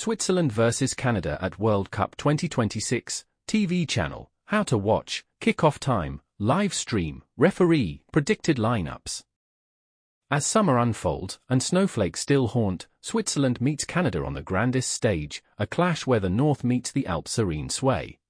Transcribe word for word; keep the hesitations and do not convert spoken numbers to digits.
Switzerland versus Canada at World Cup twenty twenty-six, T V channel, how to watch, kickoff time, live stream, referee, predicted lineups. As summer unfolds and snowflakes still haunt, Switzerland meets Canada on the grandest stage, a clash where the North meets the Alps' serene sway.